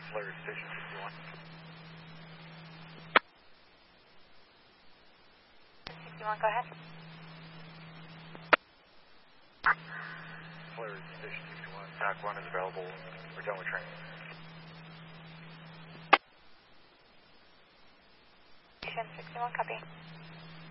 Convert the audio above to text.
Flare Station 61. 61, go ahead. Flare Station 61. TAC 1 is available. We're done with training. Station 61, copy.